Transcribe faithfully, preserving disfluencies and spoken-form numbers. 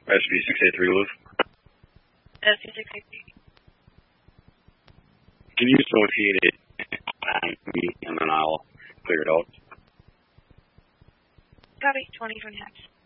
S B six eight three, Liv. S B six eight three. Can you associate it and me, and then I'll clear it out? Copy, twenty, twenty-nine.